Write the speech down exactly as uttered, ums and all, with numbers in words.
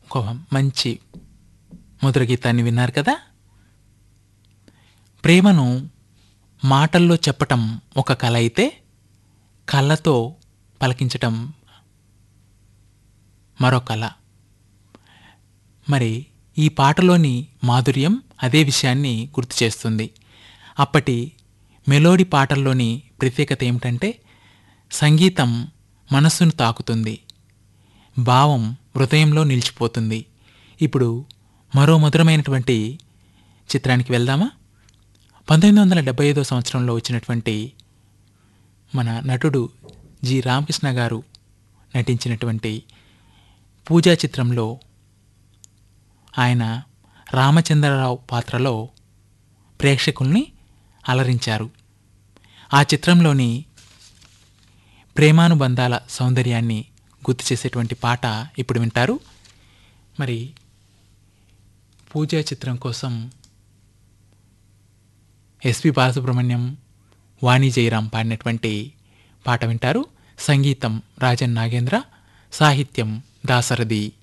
ఒక మంచి మధుర గీతాన్ని విన్నారు కదా. ప్రేమను మాటల్లో చెప్పటం ఒక కళ అయితే కళ్ళతో పలికించటం మరో కళ. మరి ఈ పాటలోని మాధుర్యం అదే విషయాన్ని గుర్తు చేస్తుంది. అప్పటి మెలోడీ పాటల్లోని ప్రత్యేకత ఏమిటంటే సంగీతం మనస్సును తాకుతుంది, భావం హృదయంలో నిలిచిపోతుంది. ఇప్పుడు మరో మధురమైనటువంటి చిత్రానికి వెళ్దామా. పంతొమ్మిది వందల డెబ్బై ఐదో సంవత్సరంలో వచ్చినటువంటి మన నటుడు జి రామకృష్ణ గారు నటించినటువంటి పూజా చిత్రంలో ఆయన రామచంద్రరావు పాత్రలో ప్రేక్షకుల్ని అలరించారు. ఆ చిత్రంలోని ప్రేమానుబంధాల సౌందర్యాన్ని గుర్తు చేసేటువంటి పాట ఇప్పుడు వింటారు. మరి పూజా చిత్రం కోసం ఎస్పి బాలసుబ్రహ్మణ్యం, వాణి జయరాం పాడినటువంటి పాట వింటారు. సంగీతం రాజన్ నాగేంద్ర, సాహిత్యం దాశరథి.